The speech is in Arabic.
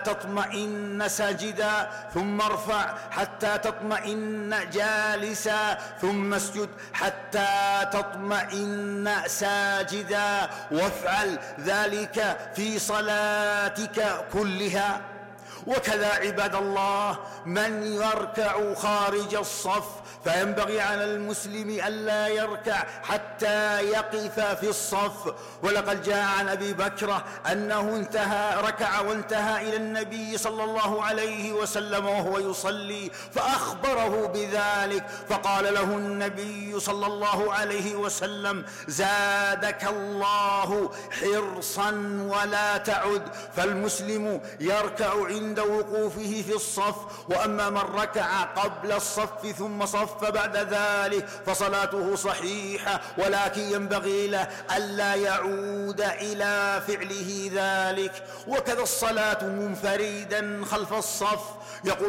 تطمئن ساجدا ثم ارفع حتى تطمئن جالسا ثم اسجد حتى تطمئن ساجدا، وافعل ذلك في صلاتك كلها. وكذا عباد الله من يركع خارج الصف فينبغي على المسلم ألا يركع حتى يقف في الصف. ولقد جاء عن أبي بكر أنه ركع وانتهى إلى النبي صلى الله عليه وسلم وهو يصلي فأخبره بذلك، فقال له النبي صلى الله عليه وسلم: زادك الله حرصا ولا تعد. فالمسلم يركع عند وقوفه في الصف، وأما من ركع قبل الصف ثم صف بعد ذلك فصلاته صحيحة، ولكن ينبغي له ألا يعود إلى فعله ذلك. وكذا الصلاة منفردا خلف الصف، يقول